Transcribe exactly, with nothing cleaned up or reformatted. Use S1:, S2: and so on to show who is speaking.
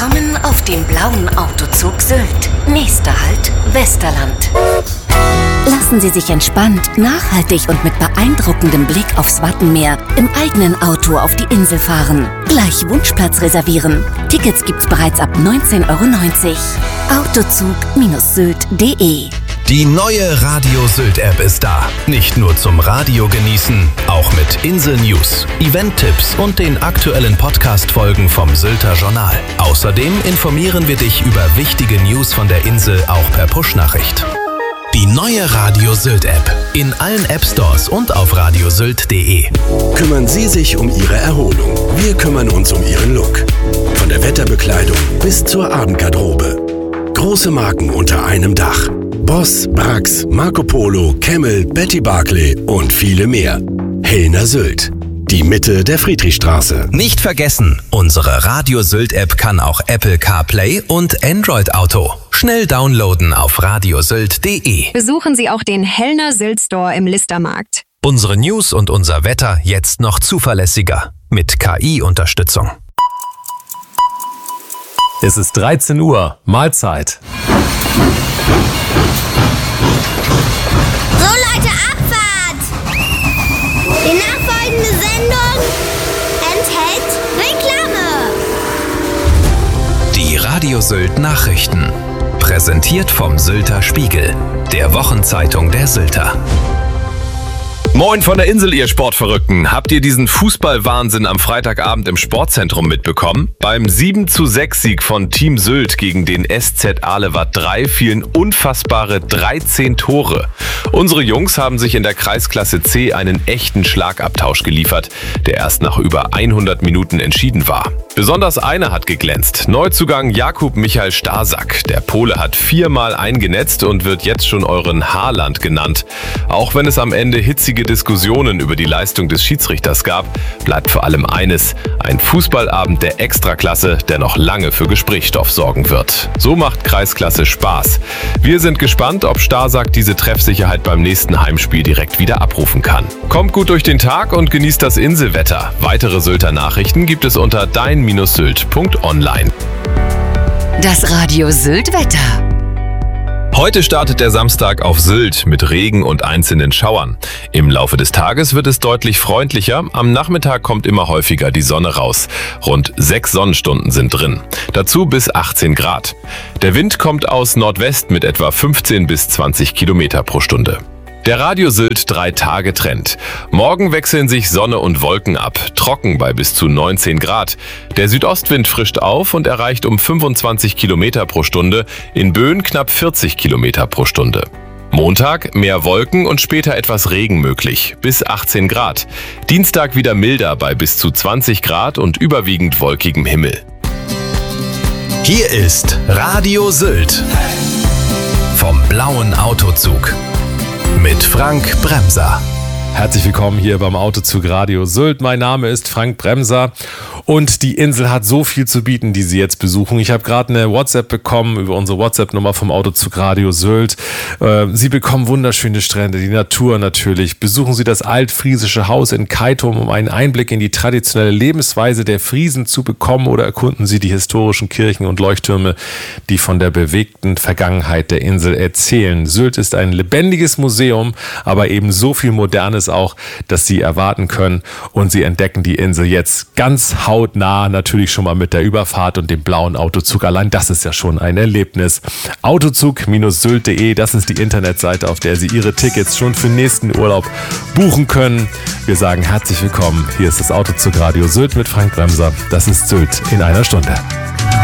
S1: Willkommen auf dem blauen Autozug Sylt. Nächster Halt, Westerland. Lassen Sie sich entspannt, nachhaltig und mit beeindruckendem Blick aufs Wattenmeer im eigenen Auto auf die Insel fahren. Gleich Wunschplatz reservieren. Tickets gibt's bereits ab neunzehn Euro neunzig. autozug Sylt punkt de.
S2: Die neue Radio Sylt App ist da. Nicht nur zum Radio genießen, auch mit Insel-News, Event-Tipps und den aktuellen Podcast-Folgen vom Sylter Journal. Außerdem informieren wir dich über wichtige News von der Insel auch per Push-Nachricht. Die neue Radio Sylt App. In allen App Stores und auf radiosylt punkt de.
S3: Kümmern Sie sich um Ihre Erholung. Wir kümmern uns um Ihren Look. Von der Wetterbekleidung bis zur Abendgarderobe. Große Marken unter einem Dach. Boss, Brax, Marco Polo, Camel, Betty Barclay und viele mehr. Hellner Sylt. Die Mitte der Friedrichstraße.
S2: Nicht vergessen, unsere Radio Sylt App kann auch Apple CarPlay und Android Auto. Schnell downloaden auf radiosylt punkt de.
S4: Besuchen Sie auch den Hellner Sylt Store im Listermarkt.
S2: Unsere News und unser Wetter jetzt noch zuverlässiger. Mit K I-Unterstützung.
S5: Es ist dreizehn Uhr, Mahlzeit.
S6: So Leute, Abfahrt! Die nachfolgende Sendung enthält Reklame.
S2: Die Radio Sylt Nachrichten. Präsentiert vom Sylter Spiegel, der Wochenzeitung der Sylter.
S7: Moin von der Insel, ihr Sportverrückten. Habt ihr diesen Fußballwahnsinn am Freitagabend im Sportzentrum mitbekommen? Beim sieben zu sechs Sieg von Team Sylt gegen den S Z Alewatt drei fielen unfassbare dreizehn Tore. Unsere Jungs haben sich in der Kreisklasse C einen echten Schlagabtausch geliefert, der erst nach über hundert Minuten entschieden war. Besonders einer hat geglänzt. Neuzugang Jakub Michael Starsack. Der Pole hat viermal eingenetzt und wird jetzt schon euren Haaland genannt. Auch wenn es am Ende hitzige Diskussionen über die Leistung des Schiedsrichters gab, bleibt vor allem eines: ein Fußballabend der Extraklasse, der noch lange für Gesprächsstoff sorgen wird. So macht Kreisklasse Spaß. Wir sind gespannt, ob Starsack diese Treffsicherheit beim nächsten Heimspiel direkt wieder abrufen kann. Kommt gut durch den Tag und genießt das Inselwetter. Weitere Sylter Nachrichten gibt es unter dein Sylt punkt online.
S1: Das Radio Sylt Wetter.
S7: Heute startet der Samstag auf Sylt mit Regen und einzelnen Schauern. Im Laufe des Tages wird es deutlich freundlicher. Am Nachmittag kommt immer häufiger die Sonne raus. Rund sechs Sonnenstunden sind drin. Dazu bis achtzehn Grad. Der Wind kommt aus Nordwest mit etwa fünfzehn bis zwanzig Kilometer pro Stunde. Der Radio Sylt drei Tage Trend. Morgen wechseln sich Sonne und Wolken ab, trocken bei bis zu neunzehn Grad. Der Südostwind frischt auf und erreicht um fünfundzwanzig Kilometer pro Stunde, in Böen knapp vierzig Kilometer pro Stunde. Montag mehr Wolken und später etwas Regen möglich, bis achtzehn Grad. Dienstag wieder milder bei bis zu zwanzig Grad und überwiegend wolkigem Himmel.
S2: Hier ist Radio Sylt vom blauen Autozug. Mit Frank Bremser.
S5: Herzlich willkommen hier beim Autozug Radio Sylt. Mein Name ist Frank Bremser und die Insel hat so viel zu bieten, die Sie jetzt besuchen. Ich habe gerade eine WhatsApp bekommen über unsere WhatsApp-Nummer vom Autozug Radio Sylt. Sie bekommen wunderschöne Strände, die Natur natürlich. Besuchen Sie das altfriesische Haus in Keitum, um einen Einblick in die traditionelle Lebensweise der Friesen zu bekommen, oder erkunden Sie die historischen Kirchen und Leuchttürme, die von der bewegten Vergangenheit der Insel erzählen. Sylt ist ein lebendiges Museum, aber eben so viel Modernes auch, dass Sie erwarten können, und Sie entdecken die Insel jetzt ganz hautnah, natürlich schon mal mit der Überfahrt und dem blauen Autozug. Allein das ist ja schon ein Erlebnis. autozug Sylt punkt de, das ist die Internetseite, auf der Sie Ihre Tickets schon für den nächsten Urlaub buchen können. Wir sagen herzlich willkommen. Hier ist das Autozug Radio Sylt mit Frank Bremser. Das ist Sylt in einer Stunde.